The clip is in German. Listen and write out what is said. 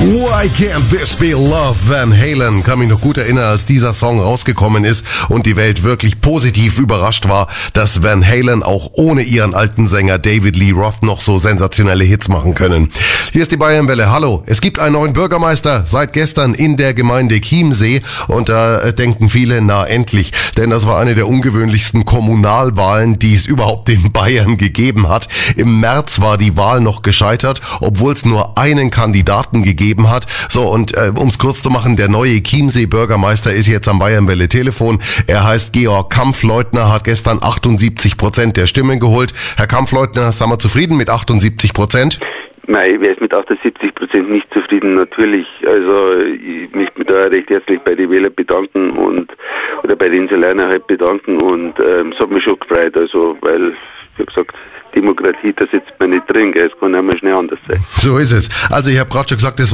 Why Can't This Be Love? Van Halen. Kann mich noch gut erinnern, als dieser Song rausgekommen ist und die Welt wirklich positiv überrascht war, dass Van Halen auch ohne ihren alten Sänger David Lee Roth noch so sensationelle Hits machen können. Hier ist die Bayernwelle. Hallo. Es gibt einen neuen Bürgermeister seit gestern in der Gemeinde Chiemsee und da denken viele, na endlich, denn das war eine der ungewöhnlichsten Kommunalwahlen, die es überhaupt in Bayern gegeben hat. Im März war die Wahl noch gescheitert, obwohl es nur einen Kandidaten gegeben hat. So, und um es kurz zu machen, der neue Chiemsee-Bürgermeister ist jetzt am Bayernwelle Telefon. Er heißt Georg Kampfleutner, hat gestern 78% der Stimmen geholt. Herr Kampfleutner, sind wir zufrieden mit 78%? Nein, ich wäre mit 78% nicht zufrieden, natürlich. Also ich möchte mich da recht herzlich bei den Wählern bedanken oder bei den Insulanern halt bedanken und es hat mich schon gefreut, also weil, wie gesagt, Demokratie, da sitzt man nicht drin, gell? Es kann auch mal schnell anders sein. So ist es. Also ich habe gerade schon gesagt, es